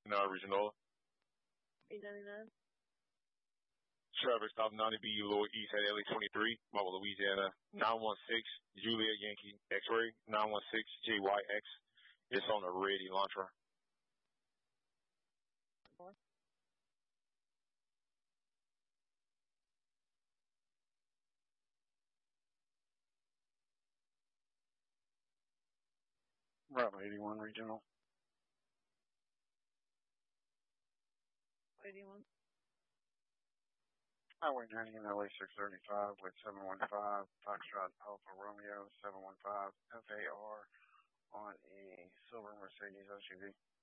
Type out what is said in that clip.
Regional. 899. Traffic stop 90B Lloyd East at LA 23, Mobile, Louisiana. 916 Juliet Yankee X-ray. 916 JYX. It's on the ready Elantra. Bravo 81 Regional. 81. Highway 90 in LA 635 with 715, Foxtrot Alpha Romeo 715 FAR on a silver Mercedes SUV.